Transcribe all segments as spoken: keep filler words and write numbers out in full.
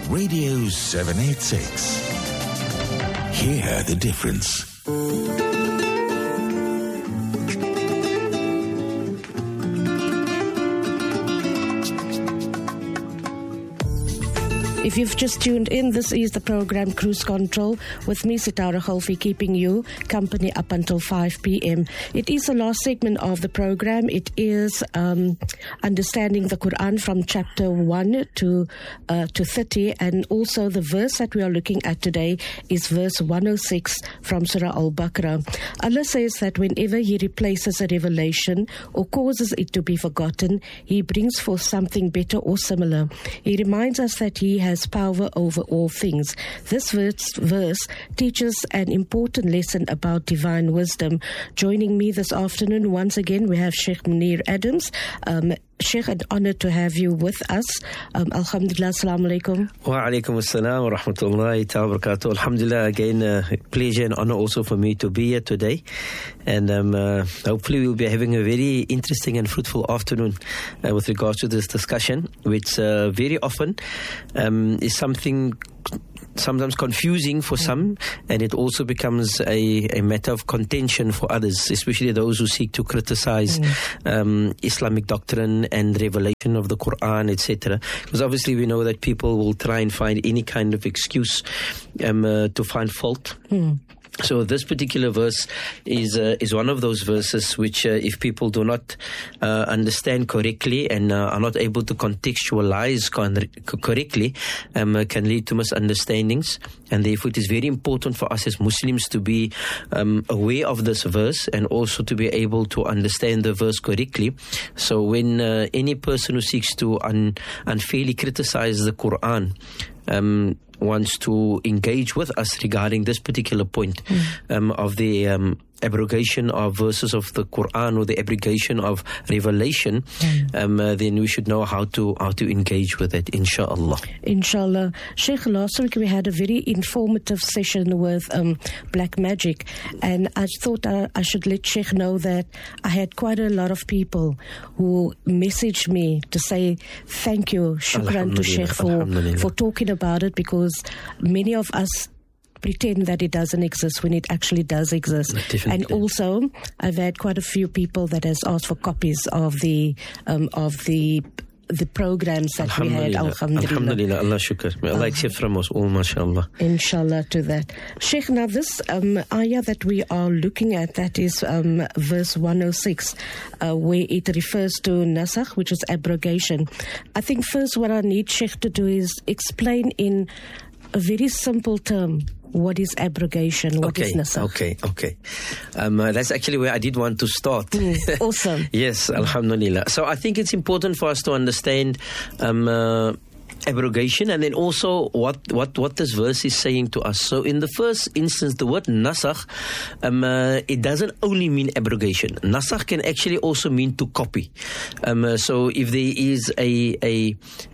Radio seven eighty-six. Hear the difference. If you've just tuned in, this is the program Cruise Control with me, Sitara Khalfi, keeping you company up until five p.m. It is the last segment of the program. It is um, understanding the Quran from chapter one to uh, to thirty, and also the verse that we are looking at today is verse one oh six from Surah Al-Baqarah. Allah says that whenever He replaces a revelation or causes it to be forgotten, He brings forth something better or similar. He reminds us that He has power over all things. This verse, verse teaches an important lesson about divine wisdom. Joining me this afternoon, once again, we have Sheikh Munir Adams. Um, Sheikh, an honor to have you with us. Um, Alhamdulillah, assalamu alaikum. Wa alaikum assalam wa rahmatullahi ta'ala wa barakatuh. Alhamdulillah, again, uh, pleasure and honor also for me to be here today. And um, uh, hopefully we'll be having a very interesting and fruitful afternoon uh, with regards to this discussion, which uh, very often um, is something sometimes confusing for some, and it also becomes a, a matter of contention for others, especially those who seek to criticize mm. um, Islamic doctrine and revelation of the Quran, et cetera. Because obviously we know that people will try and find any kind of excuse um, uh, to find fault. Mm. So this particular verse is uh, is one of those verses which, uh, if people do not uh, understand correctly and uh, are not able to contextualize con- correctly, um, uh, can lead to misunderstandings. And therefore, it is very important for us as Muslims to be um, aware of this verse and also to be able to understand the verse correctly. So when uh, any person who seeks to un- unfairly criticize the Quran um, wants to engage with us regarding this particular point mm. um, of the um, abrogation of verses of the Quran or the abrogation of revelation, mm. um, uh, then we should know how to how to engage with it, inshallah. Inshallah. Sheikh, last week we had a very informative session with um, Black Magic, and I thought I, I should let Sheikh know that I had quite a lot of people who messaged me to say thank you, shukran to Sheikh for, for talking about it, because many of us pretend that it doesn't exist when it actually does exist. Definitely. And also, I've had quite a few people that has asked for copies of the um, of the the programs that we had. Alhamdulillah. Alhamdulillah. Allah shukr. May Allah accept from us all, mashallah. Inshallah to that. Sheikh, now this um, ayah that we are looking at, that is um, verse one oh six, uh, where it refers to nasakh, which is abrogation. I think first what I need Sheikh to do is explain in a very simple term, what is abrogation? What okay, is nasakh? Okay, okay. Um, uh, that's actually where I did want to start. Mm, awesome. Yes, alhamdulillah. So I think it's important for us to understand um, uh, abrogation, and then also what, what, what this verse is saying to us. So in the first instance, the word nasakh, um, uh, it doesn't only mean abrogation. Nasakh can actually also mean to copy. Um, uh, so if there is a, a,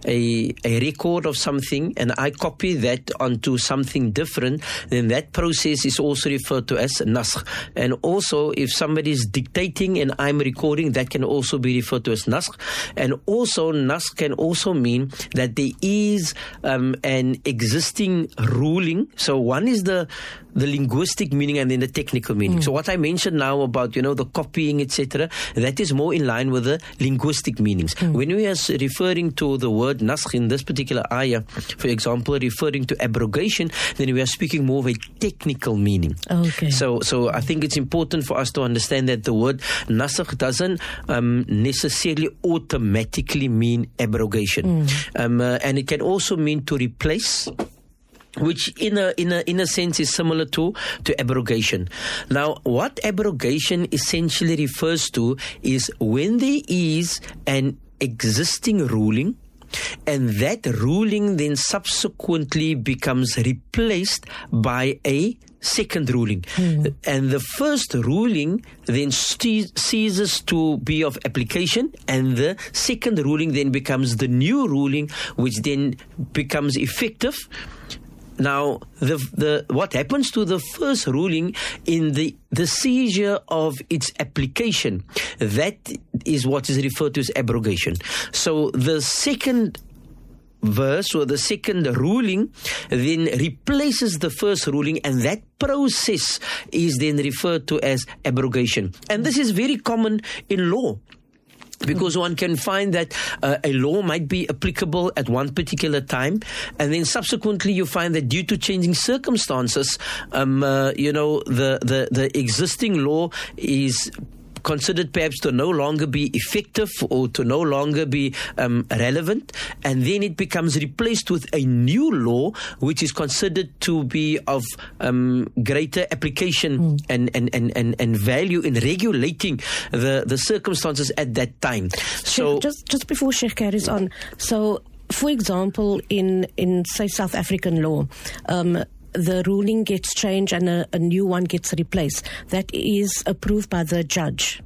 a, a record of something and I copy that onto something different, then that process is also referred to as nasakh. And also if somebody is dictating and I'm recording, that can also be referred to as nasakh. And also nasakh can also mean that there is um, an existing ruling. So one is the the linguistic meaning and then the technical meaning. Mm. So what I mentioned now about, you know, the copying, et cetera, that is more in line with the linguistic meanings. Mm. When we are referring to the word nasakh in this particular ayah, for example, referring to abrogation, then we are speaking more of a technical meaning. Okay. So, so I think it's important for us to understand that the word nasakh doesn't um, necessarily automatically mean abrogation. Mm. Um, uh, and it can also mean to replace, which in a in a in a sense is similar to to abrogation. Now, what abrogation essentially refers to is when there is an existing ruling, and that ruling then subsequently becomes replaced by a second ruling. Mm. And the first ruling then st- ceases to be of application, and the second ruling then becomes the new ruling, which then becomes effective. Now, the the what happens to the first ruling in the, the seizure of its application, that is what is referred to as abrogation. So the second verse or the second ruling then replaces the first ruling, and that process is then referred to as abrogation. And this is very common in law, because one can find that uh, a law might be applicable at one particular time, and then subsequently you find that due to changing circumstances, um, uh, you know, the, the, the existing law is considered perhaps to no longer be effective or to no longer be um, relevant, and then it becomes replaced with a new law which is considered to be of um, greater application mm. and, and, and, and, and value in regulating the, the circumstances at that time. So just just before Sheikh carries on, so for example, in, in say South African law, um, the ruling gets changed and a, a new one gets replaced. That is approved by the judge.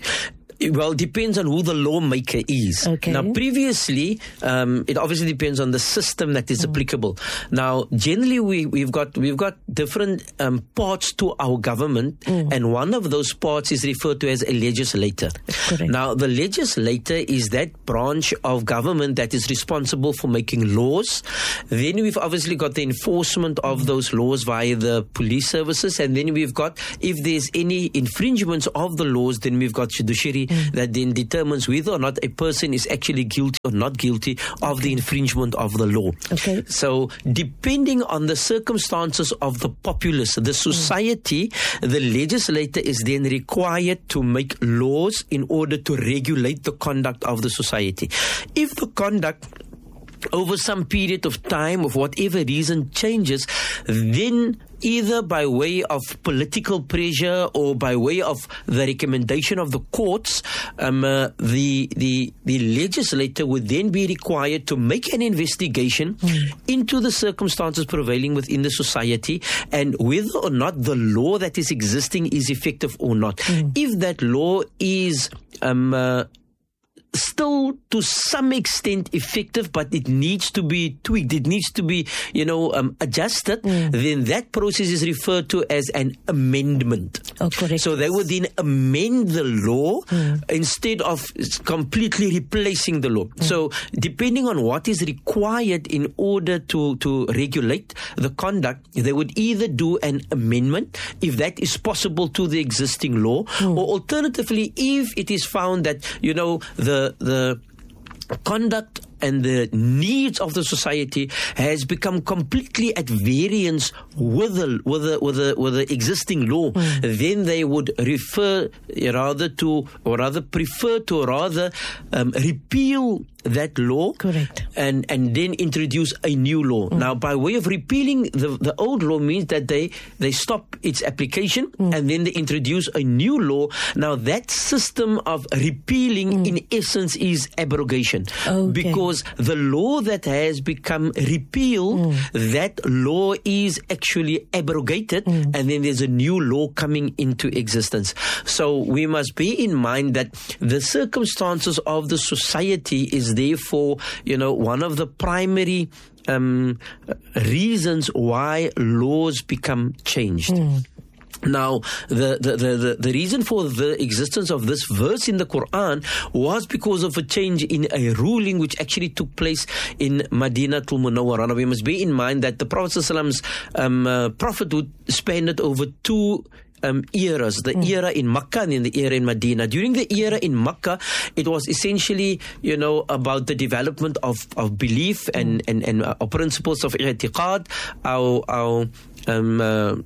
Well, it depends on who the lawmaker is. Okay. Now, previously, um, it obviously depends on the system that is mm. applicable. Now, generally, we, we've got we've got different um, parts to our government, mm. and one of those parts is referred to as a legislator. Correct. Now, the legislator is that branch of government that is responsible for making laws. Then we've obviously got the enforcement of mm. those laws via the police services, and then we've got, if there's any infringements of the laws, then we've got judiciary. Mm. That then determines whether or not a person is actually guilty or not guilty of okay. the infringement of the law. Okay. So, depending on the circumstances of the populace, the society, mm. the legislator is then required to make laws in order to regulate the conduct of the society. If the conduct over some period of time, of whatever reason, changes, then either by way of political pressure or by way of the recommendation of the courts, um, uh, the, the the legislator would then be required to make an investigation mm. into the circumstances prevailing within the society and whether or not the law that is existing is effective or not. Mm. If that law is um, uh, still to some extent effective, but it needs to be tweaked, it needs to be, you know, um, adjusted, mm. then that process is referred to as an amendment. Oh, correct. So they would then amend the law mm. instead of completely replacing the law. Mm. So depending on what is required in order to, to regulate the conduct, they would either do an amendment, if that is possible, to the existing law, mm. or alternatively, if it is found that, you know, the the conduct and the needs of the society has become completely at variance with the with the with the, with the existing law, mm. then they would refer rather to, or rather prefer to, rather um, repeal that law. Correct. And and then introduce a new law. Mm. Now, by way of repealing the the old law means that they they stop its application mm. and then they introduce a new law. Now, that system of repealing mm. in essence is abrogation. Okay. Because the law that has become repealed, mm. that law is actually abrogated, mm. and then there's a new law coming into existence. So we must bear in mind that the circumstances of the society is therefore, you know, one of the primary um, reasons why laws become changed. Mm. Now, the, the, the, the reason for the existence of this verse in the Quran was because of a change in a ruling which actually took place in Madinatul Munawwarah. Now, we must bear in mind that the Prophet ﷺ's um, uh, prophethood spanned over two Um, eras, the mm. era in Makkah and then the era in Medina. During the era in Makkah, it was essentially, you know, about the development of, of belief and, mm. and, and uh, principles of i'tiqad, our, our um, uh,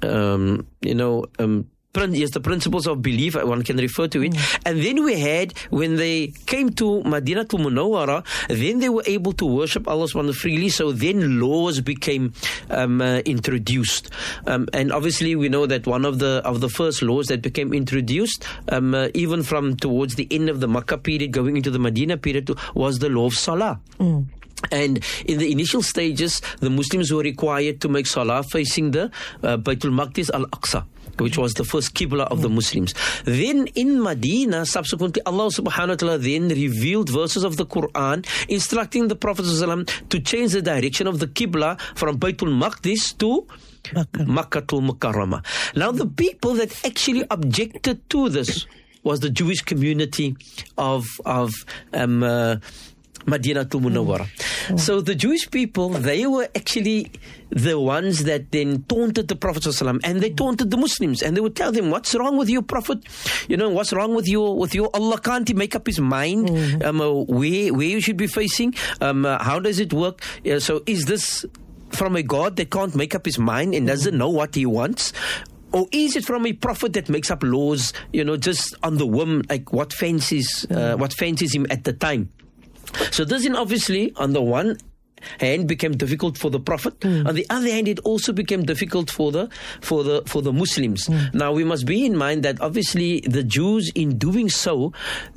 um, you know, um, yes, the principles of belief, one can refer to it. Mm. And then we had, when they came to Madinatul Munawwarah, then they were able to worship Allah subhanahu wa ta'ala freely, so then laws became um, uh, introduced. Um, and obviously we know that one of the of the first laws that became introduced, um, uh, even from towards the end of the Makkah period, going into the Medina period, was the law of Salah. Mm. And in the initial stages, the Muslims were required to make Salah facing the uh, Baytul Maqdis Al-Aqsa, which was the first Qibla of the Muslims. Then in Medina, subsequently, Allah subhanahu wa ta'ala then revealed verses of the Quran instructing the Prophet ﷺ to change the direction of the Qibla from Baytul Maqdis to Makkatul Mukarramah. Now, the people that actually objected to this was the Jewish community of, of um, uh, Madinatul Munawwara. Mm. So the Jewish people, they were actually the ones that then taunted the Prophet ﷺ, and they taunted the Muslims, and they would tell them, what's wrong with you, Prophet? You know, what's wrong with you, with you? Allah, can't he make up his mind mm. um, uh, where, where you should be facing? Um, uh, how does it work? Uh, so is this from a God that can't make up his mind and doesn't know what he wants? Or is it from a prophet that makes up laws, you know, just on the whim, like what fancies, uh, what fancies him at the time? So this, in obviously, on the one hand, became difficult for the Prophet. Mm. On the other hand, it also became difficult for the for the for the Muslims. Mm. Now we must bear in mind that obviously the Jews, in doing so,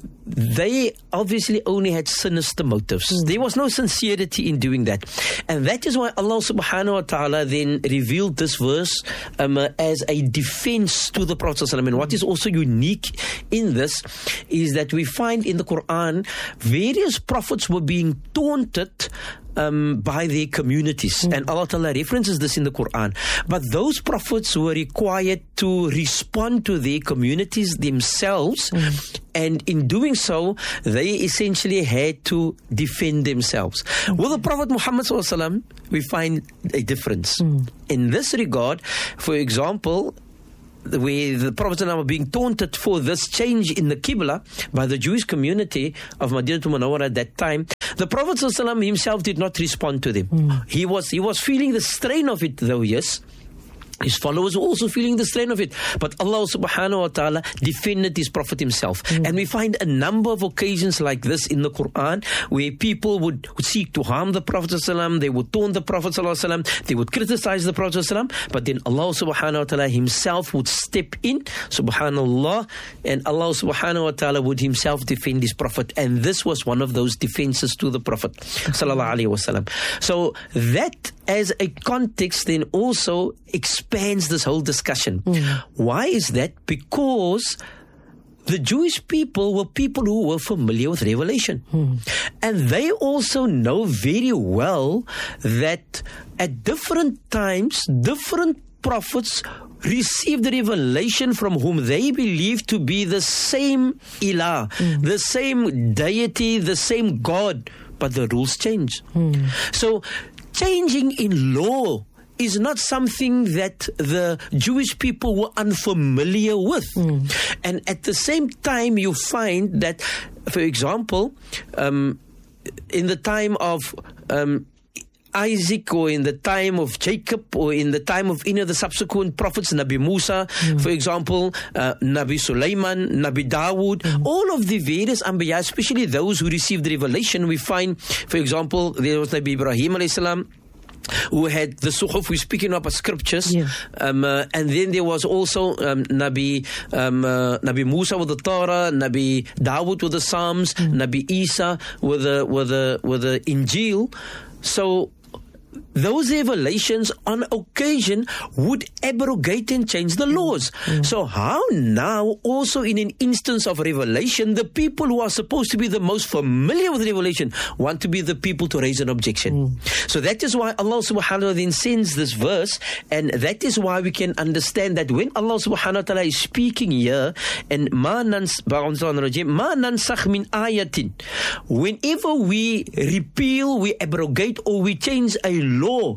they obviously only had sinister motives. Mm. There was no sincerity in doing that. And that is why Allah subhanahu wa ta'ala then revealed this verse um, uh, as a defense to the Prophet ﷺ. And what is also unique in this is that we find in the Quran various prophets were being taunted Um, by their communities. Mm. And Allah Ta'ala references this in the Quran. But those prophets were required to respond to their communities themselves. Mm. And in doing so, they essentially had to defend themselves. Okay. With the Prophet Muhammad Sallallahu Alaihi Wasallam, we find a difference. Mm. In this regard, for example, where the Prophet were being taunted for this change in the Qibla by the Jewish community of Madinatul Munawwara at that time, the Prophet himself did not respond to them. Mm. He was he was feeling the strain of it, though, yes. His followers were also feeling the strain of it. But Allah subhanahu wa ta'ala defended his Prophet himself. Mm. And we find a number of occasions like this in the Quran where people would, would seek to harm the Prophet ﷺ, they would taunt the Prophet ﷺ, they would criticize the Prophet ﷺ, but then Allah subhanahu wa ta'ala himself would step in, subhanallah, and Allah subhanahu wa ta'ala would himself defend his Prophet. And this was one of those defenses to the Prophet sallallahu alaihi wasallam. So that as a context then also expands this whole discussion. Mm. Why is that? Because the Jewish people were people who were familiar with revelation. Mm. And they also know very well that at different times, different prophets received the revelation from whom they believed to be the same ilah, mm. the same deity, the same God, but the rules change. Mm. So changing in law is not something that the Jewish people were unfamiliar with. Mm. And at the same time, you find that, for example, um, in the time of um, Isaac, or in the time of Jacob, or in the time of any of the subsequent prophets, Nabi Musa, mm. for example, uh, Nabi Sulaiman, Nabi Dawood, mm. all of the various Anbiya, especially those who received the revelation, we find, for example, there was Nabi Ibrahim alayhi salam, who had the Suhuf, we're speaking about scriptures, yeah. um, uh, and then there was also um, Nabi um, uh, Nabi Musa with the Torah, Nabi Dawood with the Psalms, mm. Nabi Isa with the with the with the Injil. So those revelations on occasion would abrogate and change the laws. Mm. So how now also in an instance of revelation, the people who are supposed to be the most familiar with revelation want to be the people to raise an objection. Mm. So that is why Allah subhanahu wa ta'ala then sends this verse, and that is why we can understand that when Allah subhanahu wa ta'ala is speaking here, and ma nansakh min ayatin, whenever we repeal, we abrogate, or we change a law,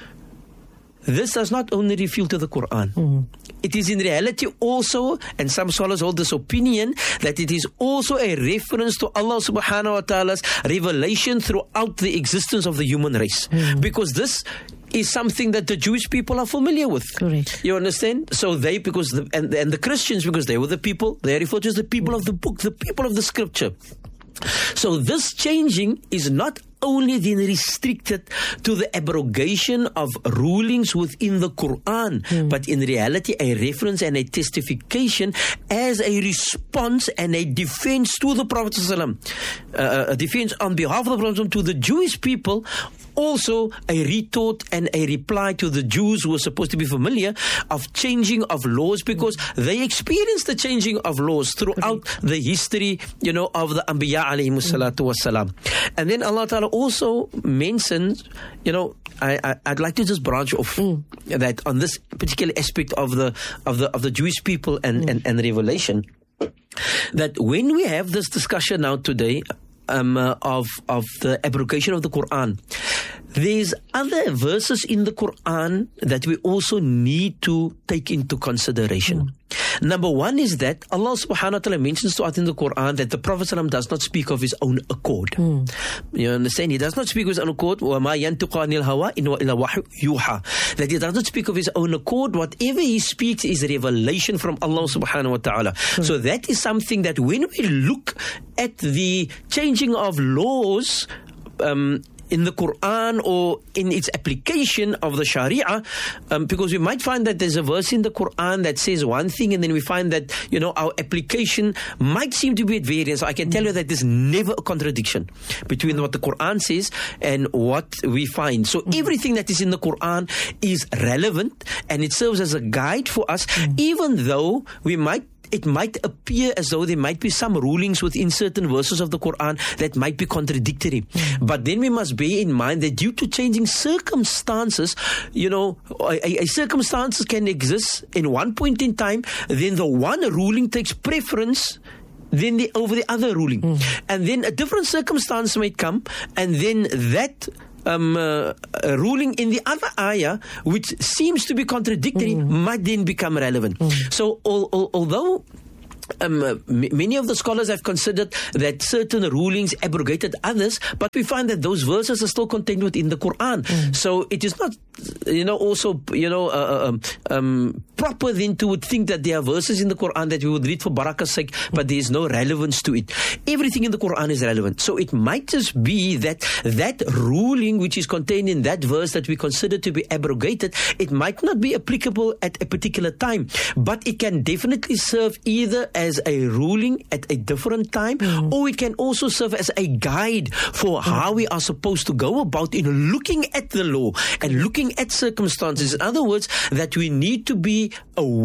this does not only refer to the Quran. Mm. It is in reality also, and some scholars hold this opinion, that it is also a reference to Allah subhanahu wa ta'ala's revelation throughout the existence of the human race. Mm. Because this is something that the Jewish people are familiar with. Correct. You understand? So they, because the, and, and the Christians, because they were the people, they are referred to as the people of the book, the people of the scripture. So this changing is not only then restricted to the abrogation of rulings within the Quran, mm. but in reality a reference and a testification as a response and a defense to the Prophet ﷺ, uh, a defense on behalf of the Prophet to the Jewish people, also a retort and a reply to the Jews who were supposed to be familiar of changing of laws, because they experienced the changing of laws throughout the history, you know, of the Anbiya alayhimus salatu wassalam. And then Allah Ta'ala also mentions, you know, I, I, I'd like to just branch off mm. that on this particular aspect of the of the of the Jewish people and, mm. and, and revelation, that when we have this discussion now today, um, uh, of of the abrogation of the Quran, there's other verses in the Quran that we also need to take into consideration. Mm. Number one is that Allah subhanahu wa ta'ala mentions to us in the Quran that the Prophet ﷺ does not speak of his own accord. Mm. You understand? He does not speak of his own accord. وَمَا يَنْتِقُ عَنِ الْهَوَىٰ إِنْ وَإِلَّا وَحْيٌ يُوحَىٰ. That he does not speak of his own accord. Whatever he speaks is revelation from Allah subhanahu wa ta'ala. Mm. So that is something that when we look at the changing of laws, um, in the Quran or in its application of the Sharia, um, because we might find that there's a verse in the Quran that says one thing, and then we find that, you know, our application might seem to be at variance. I can tell you that there's never a contradiction between what the Quran says and what we find. So everything that is in the Quran is relevant, and it serves as a guide for us, even though we might it might appear as though there might be some rulings within certain verses of the Quran that might be contradictory. Mm. But then we must bear in mind that due to changing circumstances, you know, a, a circumstances can exist in one point in time, then the one ruling takes preference then the, over the other ruling. Mm. And then a different circumstance might come, and then that Um, uh, ruling in the other ayah, which seems to be contradictory, mm. might then become relevant. Mm. So, al- al- although Um, uh, m- many of the scholars have considered that certain rulings abrogated others, but we find that those verses are still contained within the Quran. Mm. So it is not, you know, also, you know, uh, um, um, proper then to would think that there are verses in the Quran that we would read for barakah's sake, but there is no relevance to it. Everything in the Quran is relevant. So it might just be that that ruling which is contained in that verse that we consider to be abrogated, it might not be applicable at a particular time, but it can definitely serve either as a ruling at a different time, mm. or it can also serve as a guide for mm. how we are supposed to go about in looking at the law and looking at circumstances. In other words, that we need to be aware